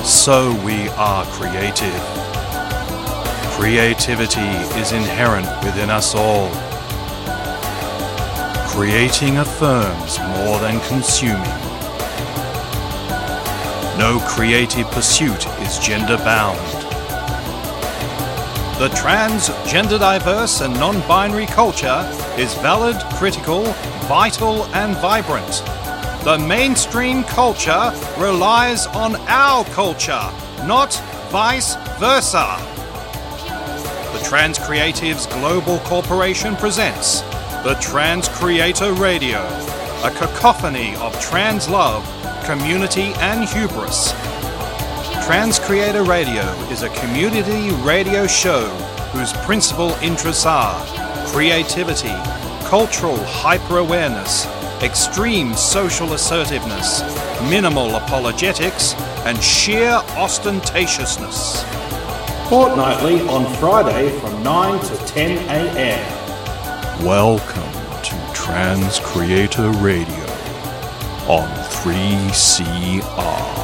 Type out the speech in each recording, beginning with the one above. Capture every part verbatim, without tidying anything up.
So we are creative. Creativity is inherent within us all. Creating affirms more than consuming. No creative pursuit is gender-bound. The trans, gender-diverse and non-binary culture is valid, critical, vital and vibrant. The mainstream culture relies on our culture, not vice versa. The Trans Creatives Global Corporation presents the Trans Creator Radio, a cacophony of trans love, community and hubris. Trans Creator Radio is a community radio show whose principal interests are creativity, cultural hyper-awareness, extreme social assertiveness, minimal apologetics, and sheer ostentatiousness. Fortnightly on Friday from nine to ten a.m. Welcome to Trans Creator Radio on three C R.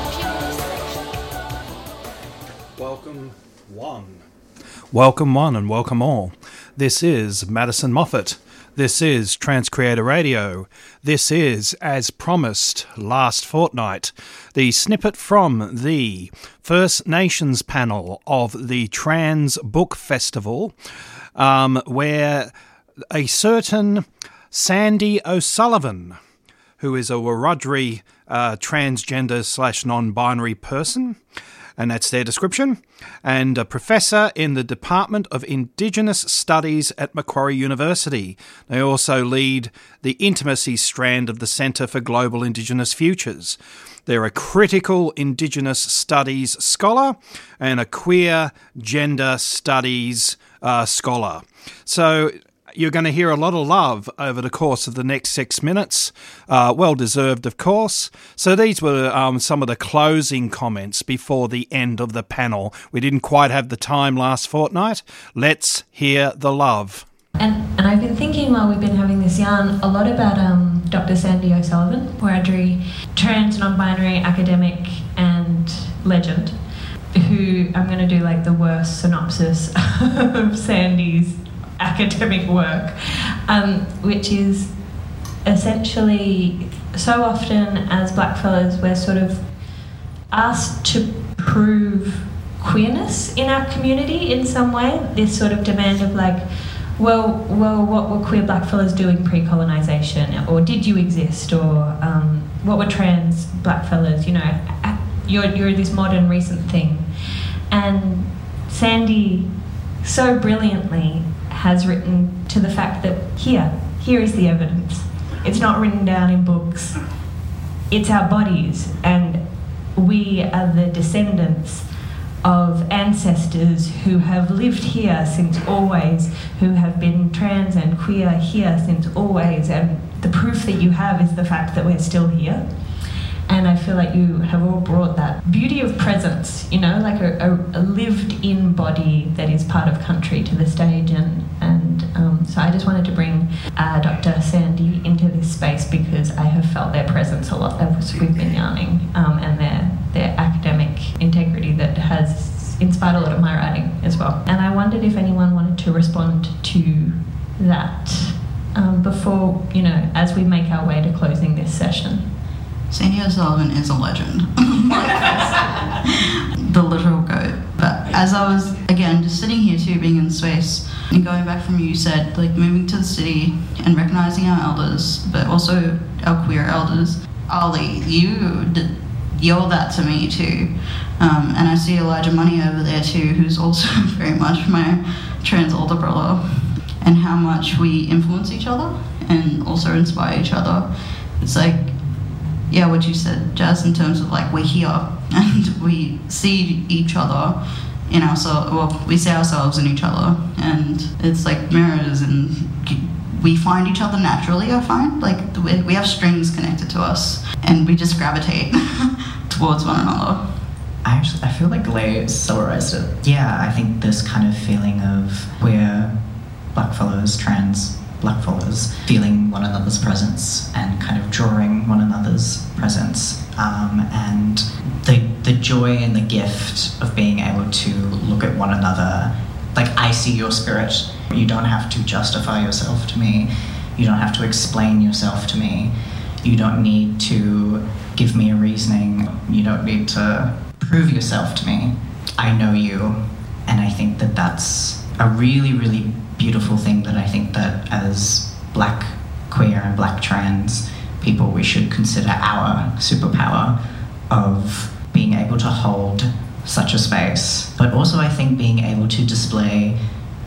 Welcome one. Welcome one and welcome all. This is Madison Moffat. This is Trans Creator Radio. This is, as promised last fortnight, the snippet from the First Nations panel of the Trans Book Festival, um, where a certain Sandy O'Sullivan, who is a Wiradjuri uh, transgender slash non-binary person, and that's their description, and a professor in the Department of Indigenous Studies at Macquarie University. They also lead the intimacy strand of the Centre for Global Indigenous Futures. They're a critical Indigenous studies scholar and a queer gender studies uh, scholar. So you're going to hear a lot of love over the course of the next six minutes. Uh, well-deserved, of course. So these were um, some of the closing comments before the end of the panel. We didn't quite have the time last fortnight. Let's hear the love. And, and I've been thinking while we've been having this yarn a lot about um, Doctor Sandy O'Sullivan, Wiradjuri trans, non-binary, academic and legend, who I'm going to do like the worst synopsis of Sandy's academic work, um, which is essentially so often as blackfellas we're sort of asked to prove queerness in our community in some way. This sort of demand of like, well, well, what were queer blackfellas doing pre-colonisation, or did you exist, or um, what were trans blackfellas? You know, you're you're this modern recent thing, and Sandy so brilliantly has written to the fact that here, here is the evidence. It's not written down in books. It's our bodies, and we are the descendants of ancestors who have lived here since always, who have been trans and queer here since always, and the proof that you have is the fact that we're still here. And I feel like you have all brought that beauty of presence, you know, like a, a, a lived-in body that is part of country to the stage. And, and um, so I just wanted to bring uh, Doctor Sandy into this space because I have felt their presence a lot as we've been yarning, um, and their, their academic integrity that has inspired a lot of my writing as well. And I wondered if anyone wanted to respond to that um, before, you know, as we make our way to closing this session. Sandy O'Sullivan is a legend. The literal goat. But as I was, again, just sitting here too, being in space, and going back from you said, like, moving to the city and recognising our elders, but also our queer elders. Ali, you did, yelled that to me too. Um, and I see Elijah Money over there too, who's also very much my trans older brother, and how much we influence each other and also inspire each other. It's like, yeah, what you said, Jazz, in terms of like we're here and we see each other in ourselves, well, we see ourselves in each other, and it's like mirrors, and we find each other naturally, I find. Like, we have strings connected to us, and we just gravitate towards one another. I actually, I feel like Leigh summarised it. Yeah, I think this kind of feeling of queer blackfellas, trans blackfellas, feeling one another's presence and kind of drawing one another's presence, um, and the the joy and the gift of being able to look at one another. Like, I see your spirit. You don't have to justify yourself to me. You don't have to explain yourself to me. You don't need to give me a reasoning. You don't need to prove yourself to me. I know you. And I think that that's a really, really beautiful thing that I think that as black, queer and black trans people, we should consider our superpower of being able to hold such a space. But also I think being able to display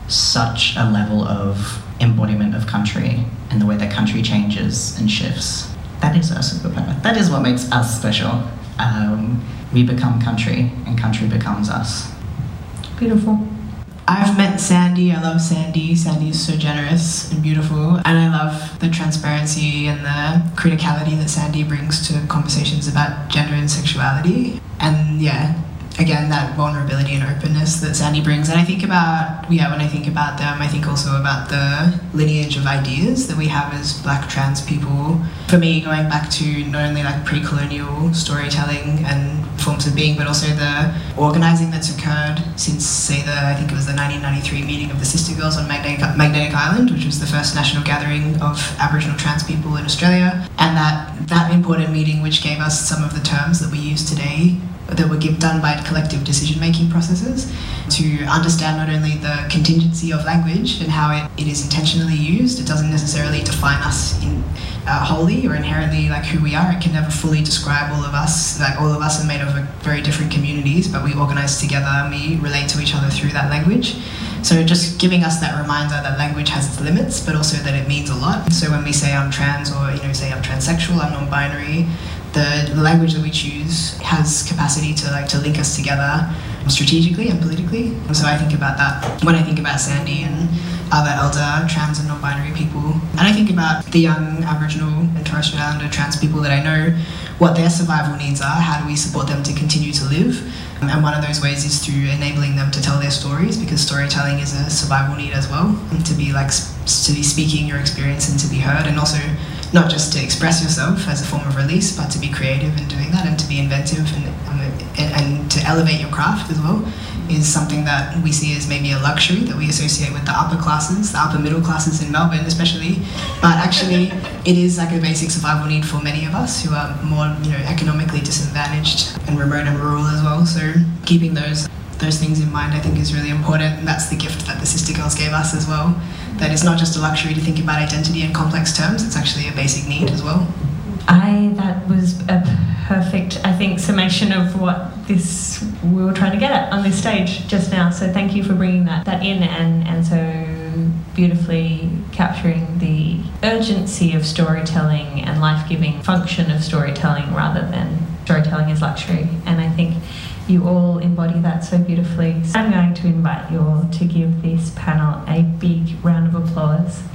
such a level of embodiment of country and the way that country changes and shifts. That is our superpower. That is what makes us special. Um, we become country and country becomes us. Beautiful. I've met Sandy. I love Sandy. Sandy is so generous and beautiful. And I love the transparency and the criticality that Sandy brings to conversations about gender and sexuality. And yeah, again, that vulnerability and openness that Sandy brings. And I think about, yeah, when I think about them, I think also about the lineage of ideas that we have as black trans people. For me, going back to not only like pre-colonial storytelling and forms of being, but also the organising that's occurred since, say, the, I think it was the nineteen ninety-three meeting of the Sister Girls on Magnetic, Magnetic Island, which was the first national gathering of Aboriginal trans people in Australia. And that, that important meeting, which gave us some of the terms that we use today, that were give, done by collective decision-making processes, to understand not only the contingency of language and how it, it is intentionally used. It doesn't necessarily define us in, uh, wholly or inherently like who we are. It can never fully describe all of us. Like, all of us are made of very different communities, but we organise together and we relate to each other through that language. So just giving us that reminder that language has its limits, but also that it means a lot. So when we say I'm trans, or you know, say I'm transsexual, I'm non-binary, the, the language that we choose has capacity to like to link us together strategically and politically. And so I think about that when I think about Sandy and other elder trans and non-binary people. And I think about the young Aboriginal and Torres Strait Islander trans people that I know, what their survival needs are, how do we support them to continue to live. And one of those ways is through enabling them to tell their stories, because storytelling is a survival need as well, and to be like to be speaking your experience and to be heard, and also not just to express yourself as a form of release, but to be creative in doing that and to be inventive and, and, and to elevate your craft as well, is something that we see as maybe a luxury that we associate with the upper classes, the upper middle classes in Melbourne especially, but actually it is like a basic survival need for many of us who are more, you know, economically disadvantaged and remote and rural as well. So keeping those those things in mind I think is really important, and that's the gift that the Sister Girls gave us as well, that it's not just a luxury to think about identity in complex terms, it's actually a basic need as well. I, that was a perfect, I think, summation of what this we were trying to get at on this stage just now. So thank you for bringing that, that in and, and so beautifully capturing the urgency of storytelling and life-giving function of storytelling rather than storytelling as luxury. And I think you all embody that so beautifully. So I'm going to invite you all to give this panel a big round of applause.